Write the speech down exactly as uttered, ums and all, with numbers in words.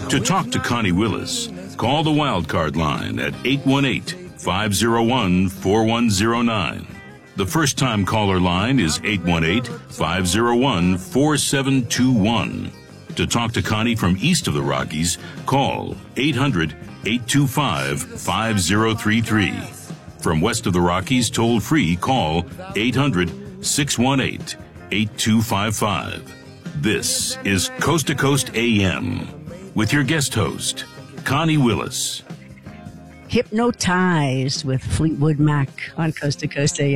To talk to Connie Willis, call the Wildcard line at eight one eight, five oh one, four one oh nine. The first-time caller line is eight one eight, five oh one, four seven two one. To talk to Connie from east of the Rockies, call eight hundred, eight two five, five oh three three. From west of the Rockies, toll-free, call eight hundred, six one eight, eight two five five. This is Coast to Coast A M with your guest host, Connie Willis. Hypnotized with Fleetwood Mac on Coast to Coast A M.